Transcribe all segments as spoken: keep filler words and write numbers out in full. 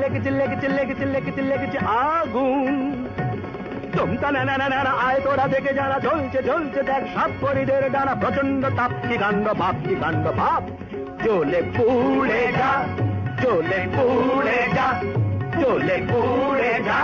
লেগেছে লেগেছে লেগেছে লেগেছে লেগেছে আগুন। তোমটা না না না না আয় তোরা দেখে যারা জ্বলছে জ্বলছে দেখ সব পরিদের ডানা প্রচন্ড তাপ কি কাণ্ড ভাব কি কাণ্ড ভাব। জ্বলে পুড়ে যা জ্বলে পুড়ে যা জ্বলে পুড়ে যা।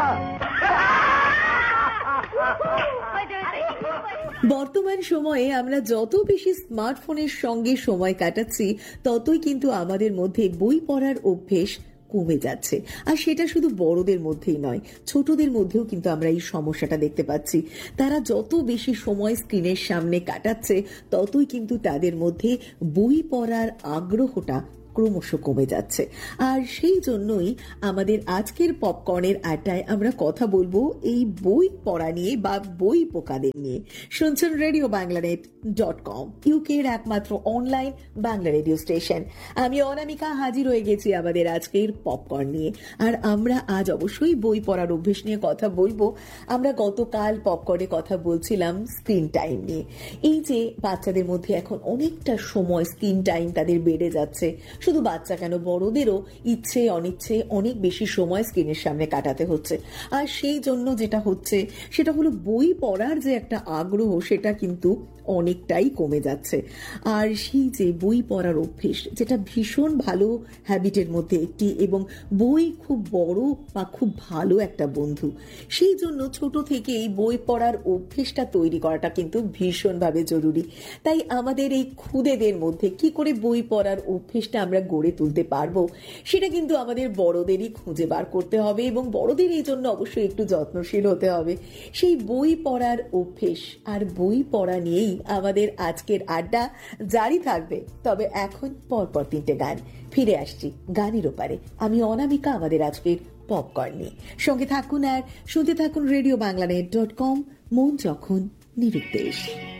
বর্তমান সময়ে আমরা যত বেশি স্মার্টফোনের সঙ্গে সময় কাটাচ্ছি ততই কিন্তু আমাদের মধ্যে বই পড়ার অভ্যেস কমে যাচ্ছে। আর সেটা শুধু বড়দের মধ্যেই নয়, ছোটদের মধ্যেও কিন্তু আমরা এই সমস্যাটা দেখতে পাচ্ছি। তারা যত বেশি সময় স্ক্রিনের সামনে কাটাচ্ছে ততই কিন্তু তাদের মধ্যে বই পড়ার আগ্রহটা ক্রমশ কমে যাচ্ছে। আর সেই জন্যই আমাদের আজকের পপকর্নের আড্ডায় আমরা কথা বলবো এই বই পড়া নিয়ে বা বই পোকাদের নিয়ে। শুনছেন রেডিও বাংলানেট ডট কম, ইউকে এর একমাত্র অনলাইন বাংলা রেডিও স্টেশন। আমি অনামিকা হাজির হয়ে গেছি আমাদের আজকের পপকর্ন নিয়ে। আর আমরা আজ অবশ্যই বই পড়ার অভ্যেস নিয়ে কথা বলবো। আমরা গতকাল পপকর্নে কথা বলছিলাম স্ক্রিন টাইম নিয়ে। এই যে বাচ্চাদের মধ্যে এখন অনেকটা সময় স্ক্রিন টাইম তাদের বেড়ে যাচ্ছে, শুধু বাচ্চা কেন বড়দেরও ইচ্ছে অনিচ্ছে অনেক বেশি সময় স্ক্রিনের সামনে কাটাতে হচ্ছে। আর সেই জন্য যেটা হচ্ছে সেটা হলো বই পড়ার যে একটা আগ্রহ সেটা কিন্তু অনেকটাই কমে যাচ্ছে। আর সেই যে বই পড়ার অভ্যেস যেটা ভীষণ ভালো হ্যাবিটের মধ্যে একটি, এবং বই খুব বড় বা খুব ভালো একটা বন্ধু, সেই জন্য ছোট থেকেই বই পড়ার অভ্যেসটা তৈরি করাটা কিন্তু ভীষণভাবে জরুরি। তাই আমাদের এই খুদেদের মধ্যে কি করে বই পড়ার অভ্যেসটা আমরা গড়ে তুলতে পারবো সেটা কিন্তু আমাদের বড়দেরই খুঁজে বার করতে হবে, এবং বড়দের এই জন্য অবশ্যই একটু যত্নশীল হতে হবে। সেই বই পড়ার অভ্যেস আর বই পড়া নিয়েই আমাদের আজকের আড্ডা জারি থাকবে। তবে এখন পরপর তিনটে গান, ফিরে আসছি গানের ওপারে। আমি অনামিকা আমাদের আজকের পপকর্ন নিয়ে। সঙ্গে থাকুন আর শুনতে থাকুন রেডিও বাংলানেট ডট কম, মন যখন নিরুদ্দেশ।